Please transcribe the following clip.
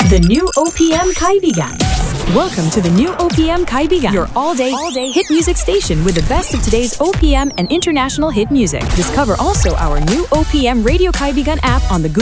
The new OPM Kaibigan. Welcome to the new OPM Kaibigan, your all-day hit music station with the best of today's OPM and international hit music. Discover also our new OPM Radio Kaibigan app on the Google